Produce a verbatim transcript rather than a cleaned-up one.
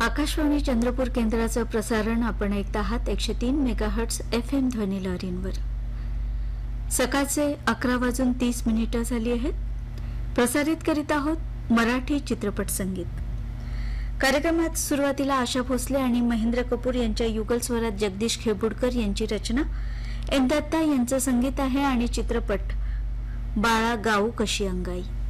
आकाशवाणी चंद्रपूर केंद्राचं प्रसारण आपण ऐकत आहात एकशे तीन मेगाहर्ट्झ एफ एम ध्वनी लहरींवर. सकाळचे अकरा वाजून तीस मिनिटं झाली आहेत. प्रसारित करीत आहोत मराठी चित्रपट संगीत. कार्यक्रमात सुरुवातीला आशा भोसले आणि महेंद्र कपूर यांच्या युगल स्वरात जगदीश खेबुडकर यांची रचना, एन दत्ता यांचं संगीत आहे आणि चित्रपट बाळा गाऊ कशी अंगाई.